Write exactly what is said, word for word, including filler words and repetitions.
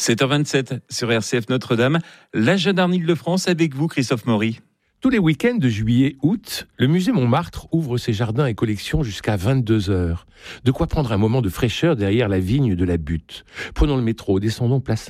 sept heures vingt-sept sur R C F Notre-Dame, la gendarmerie de France avec vous, Christophe Maury. Tous les week-ends de juillet-août, le musée Montmartre ouvre ses jardins et collections jusqu'à vingt-deux heures. De quoi prendre un moment de fraîcheur derrière la vigne de la Butte. Prenons le métro, descendons place